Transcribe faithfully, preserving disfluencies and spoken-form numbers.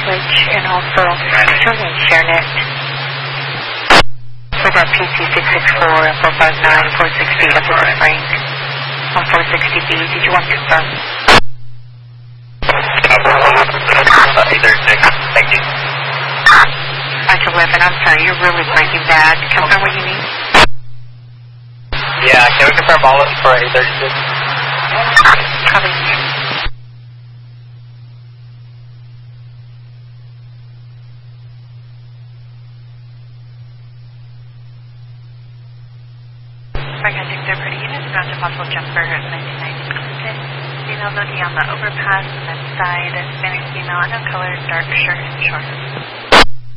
switch, and also turning ShareNet for that P C six six four and four five nine, four sixty, up to the Frank on four sixty B. Did you want to confirm? eight thirty-six, thank you. Roger, eleven, I'm sorry, you're really breaking bad. Confirm what you need? Yeah, can we confirm all of it for eight thirty-six? Copy. Recognizing third-party units, ground to possible jumper at nineteen ninety. Okay. Female looking on the overpass, left side, Spanish female, unknown color, dark shirt and shorts.